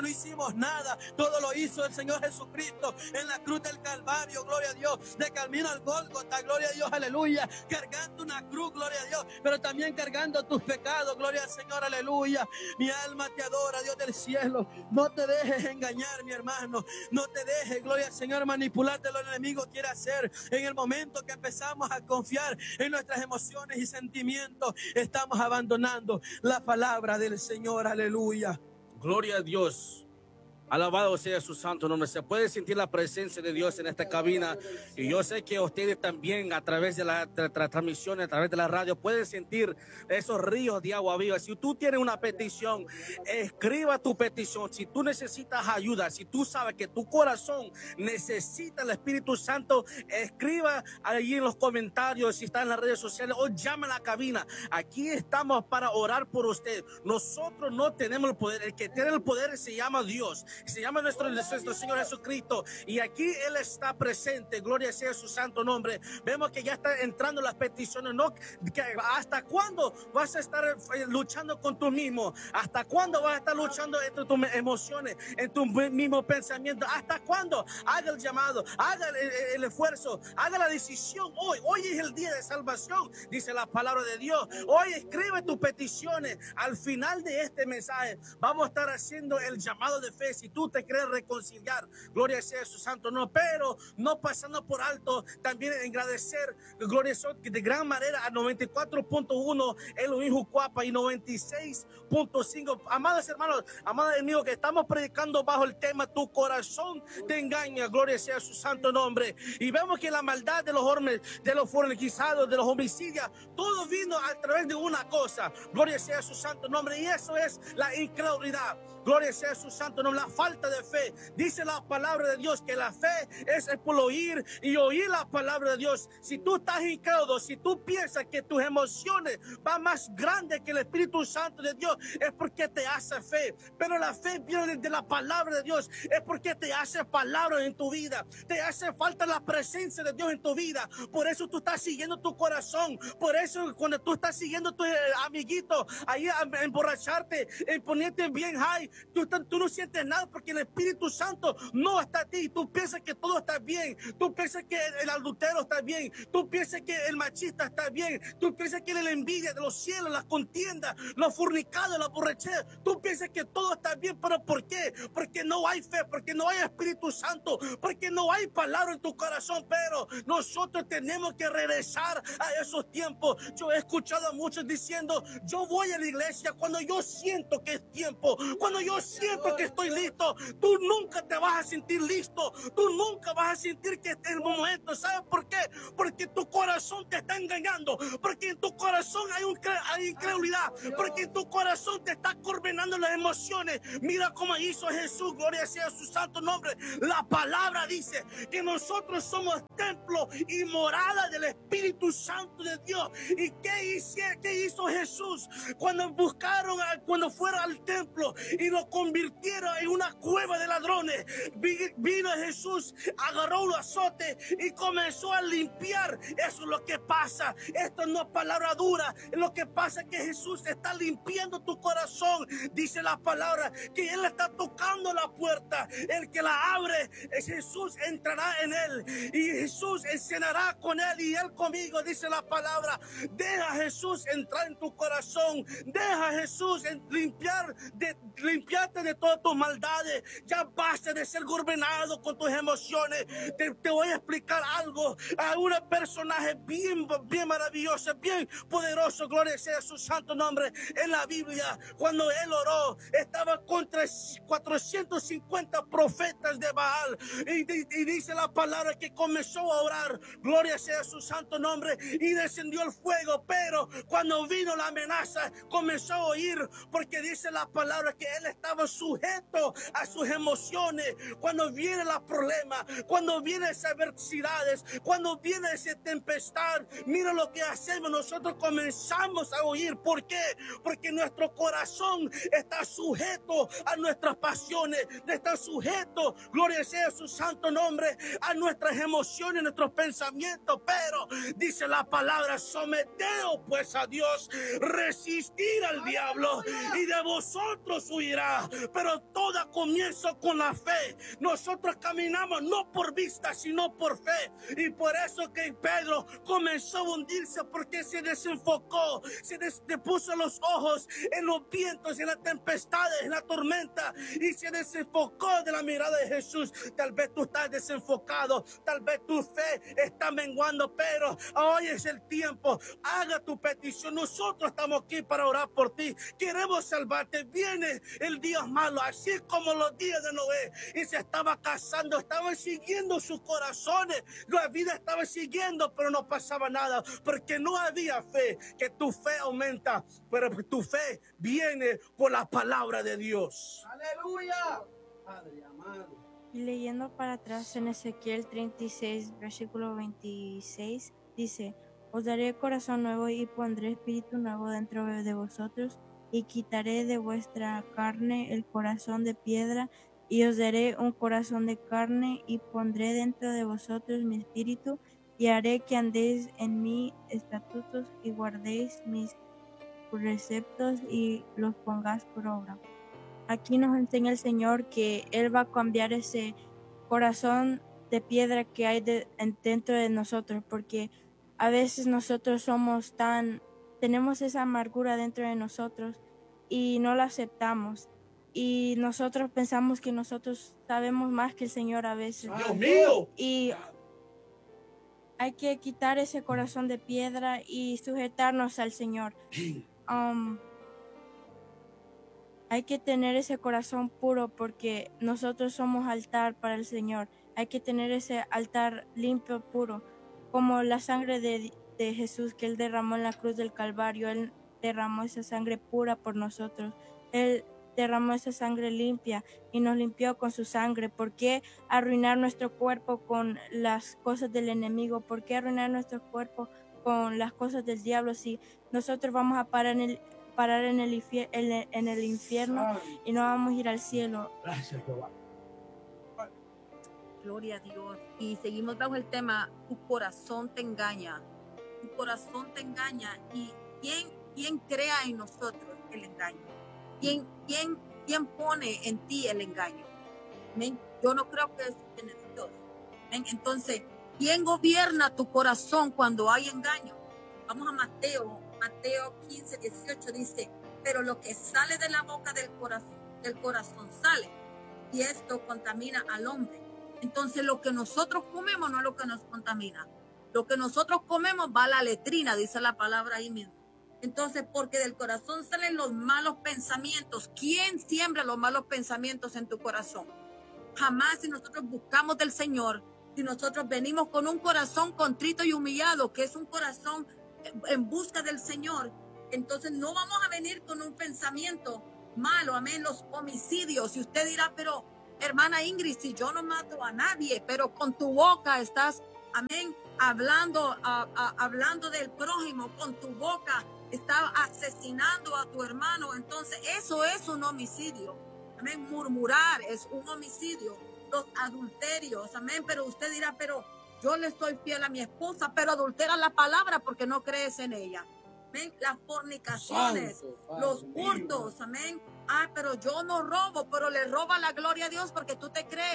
nosotros no hicimos nada, todo lo hizo el Señor Jesucristo en la cruz del Calvario, gloria a Dios, de camino al Gólgota, gloria a Dios, aleluya, cargando una cruz, gloria a Dios, pero también cargando tus pecados, gloria al Señor, aleluya. Mi alma te adora, Dios del cielo. No te dejes engañar, mi hermano, no te dejes, gloria al Señor, manipularte lo que el enemigo quiere hacer. En el momento que empezamos a confiar en nuestras emociones y sentimientos, estamos abandonando la palabra del Señor, aleluya. Gloria a Dios. Alabado sea su santo nombre. Se puede sentir la presencia de Dios en esta cabina. Y yo sé que ustedes también, a través de la transmisión, a través de la radio, pueden sentir esos ríos de agua viva. Si tú tienes una petición, escriba tu petición. Si tú necesitas ayuda, si tú sabes que tu corazón necesita el Espíritu Santo, escriba ahí en los comentarios, si está en las redes sociales, o llama a la cabina. Aquí estamos para orar por usted. Nosotros no tenemos el poder. El que tiene el poder se llama Dios. Se llama nuestro Señor Jesucristo, y aquí Él está presente. Gloria sea su santo nombre. Vemos que ya están entrando las peticiones. ¿No? ¿Hasta cuándo vas a estar luchando con tú mismo? ¿Hasta cuándo vas a estar luchando entre tus emociones, en tu mismo pensamiento? ¿Hasta cuándo? Haga el llamado, haga el esfuerzo, haga la decisión hoy. Hoy es el día de salvación, dice la palabra de Dios. Hoy escribe tus peticiones. Al final de este mensaje vamos a estar haciendo el llamado de fe. Si tú te quieres reconciliar, gloria sea su santo nombre, pero no pasando por alto también agradecer, gloria sea de gran manera a 94.1 Elohim Jucuapa y 96.5. Amados hermanos, amados amigos, que estamos predicando bajo el tema tu corazón te engaña, gloria sea su santo nombre. Y vemos que la maldad de los hombres, de los fornicados, de los homicidios, todo vino a través de una cosa, gloria sea su santo nombre, y eso es la incredulidad. Gloria sea su santo nombre, la falta de fe. Dice la palabra de Dios que la fe es por oír y oír la palabra de Dios. Si tú estás incrédulo, si tú piensas que tus emociones van más grandes que el Espíritu Santo de Dios, es porque te hace fe. Pero la fe viene de la palabra de Dios, es porque te hace palabra en tu vida. Te hace falta la presencia de Dios en tu vida. Por eso tú estás siguiendo tu corazón. Por eso cuando tú estás siguiendo a tus amiguitos ahí a emborracharte, en ponerte bien high, tú no sientes nada porque el Espíritu Santo no está a ti. Tú piensas que todo está bien. Tú piensas que el adultero está bien. Tú piensas que el machista está bien. Tú piensas que la envidia de los cielos, las contiendas, los fornicados, la borrachera. Tú piensas que todo está bien. ¿Pero por qué? Porque no hay fe, porque no hay Espíritu Santo, porque no hay palabra en tu corazón. Pero nosotros tenemos que regresar a esos tiempos. Yo he escuchado a muchos diciendo, yo voy a la iglesia cuando yo siento que es tiempo, cuando yo siento que estoy listo. Tú nunca te vas a sentir listo. Tú nunca vas a sentir que es el momento. ¿Sabes por qué? Porque tu corazón te está engañando. Porque en tu corazón hay incredulidad. Porque en tu corazón te está coordinando las emociones. Mira cómo hizo Jesús. Gloria sea su santo nombre. La palabra dice que nosotros somos templo y morada del Espíritu Santo de Dios. ¿Y qué hizo Jesús? Cuando cuando fuera al templo y lo convirtieron en una cueva de ladrones, vino Jesús, agarró los azotes y comenzó a limpiar. Eso es lo que pasa. Esto no es palabra dura. Lo que pasa es que Jesús está limpiando tu corazón. Dice la palabra que Él está tocando la puerta. El que la abre, Jesús entrará en él y Jesús cenará con él y él conmigo. Dice la palabra. Deja a Jesús entrar en tu corazón. Deja a Jesús limpiarte de todas tus maldades. Ya basta de ser gobernado con tus emociones. Te voy a explicar algo. A un personaje bien maravilloso, bien poderoso, gloria sea su santo nombre. En la Biblia, cuando él oró, estaba contra 450 profetas de Baal. Y dice la palabra que comenzó a orar, gloria sea su santo nombre, y descendió el fuego. Pero cuando vino la amenaza, comenzó a oír, porque dice la palabra que él estaba sujeto a sus emociones. Cuando viene la problema, cuando vienen esas adversidades, cuando viene esa tempestad, mira lo que hacemos. Nosotros comenzamos a oír. ¿Por qué? Porque nuestro corazón está sujeto a nuestras pasiones, está sujeto, gloria sea su santo nombre, a nuestras emociones, nuestros pensamientos. Pero dice la palabra, someteos pues a Dios, resistir al diablo y de vosotros huirá. vendrá, pero todo comienza con la fe. Nosotros caminamos no por vista, sino por fe. Y por eso que Pedro comenzó a hundirse, porque se desenfocó, se puso los ojos en los vientos, en las tempestades, en la tormenta, y se desenfocó de la mirada de Jesús. Tal vez tú estás desenfocado, tal vez tu fe está menguando, pero hoy es el tiempo. Haga tu petición. Nosotros estamos aquí para orar por ti. Queremos salvarte. Viene el día malo, así como los días de Noé, y se estaba casando, estaban siguiendo sus corazones, la vida estaba siguiendo, pero no pasaba nada, porque no había fe. Que tu fe aumenta, pero tu fe viene por la palabra de Dios. Aleluya. Padre amado. Y leyendo para atrás en Ezequiel 36, versículo 26, dice: os daré corazón nuevo y pondré espíritu nuevo dentro de vosotros, y quitaré de vuestra carne el corazón de piedra, y os daré un corazón de carne, y pondré dentro de vosotros mi espíritu, y haré que andéis en mis estatutos, y guardéis mis preceptos, y los pongáis por obra. Aquí nos enseña el Señor que Él va a cambiar ese corazón de piedra que hay dentro de nosotros, porque a veces nosotros tenemos esa amargura dentro de nosotros y no la aceptamos. Y nosotros pensamos que nosotros sabemos más que el Señor a veces. ¡Dios mío! Y hay que quitar ese corazón de piedra y sujetarnos al Señor. Hay que tener ese corazón puro, porque nosotros somos altar para el Señor. Hay que tener ese altar limpio, puro, como la sangre de Jesús que Él derramó en la cruz del Calvario. Él derramó esa sangre pura por nosotros. Él derramó esa sangre limpia y nos limpió con su sangre. ¿Por qué arruinar nuestro cuerpo con las cosas del enemigo? ¿Por qué arruinar nuestro cuerpo con las cosas del diablo si nosotros vamos a parar en el infierno y no vamos a ir al cielo? Gracias, Jehová. Gloria a Dios. Y seguimos bajo el tema: tu corazón te engaña. Tu corazón te engaña. ¿Y quién crea en nosotros el engaño? ¿Quién pone en ti el engaño? ¿Ven? Yo no creo que es en Dios. ¿Ven? Entonces, ¿quién gobierna tu corazón cuando hay engaño? Vamos a Mateo 15, 18 dice: pero lo que sale de la boca del corazón sale, y esto contamina al hombre. Entonces, lo que nosotros comemos no es lo que nos contamina. Lo que nosotros comemos va a la letrina, dice la palabra ahí mismo. Entonces, porque del corazón salen los malos pensamientos. ¿Quién siembra los malos pensamientos en tu corazón? Jamás. Si nosotros buscamos del Señor, si nosotros venimos con un corazón contrito y humillado, que es un corazón en busca del Señor, entonces no vamos a venir con un pensamiento malo. Amén. Los homicidios. Y usted dirá: pero hermana Ingrid, si yo no mato a nadie, pero con tu boca estás, amén, hablando del prójimo, con tu boca estás asesinando a tu hermano, entonces eso es un homicidio. Amén. Murmurar es un homicidio. Los adulterios, amén. Pero usted dirá: pero yo le estoy fiel a mi esposa, pero adultera la palabra porque no crees en ella. Amén. Las fornicaciones, los hurtos, amén. Pero yo no robo, pero le roba la gloria a Dios porque tú te crees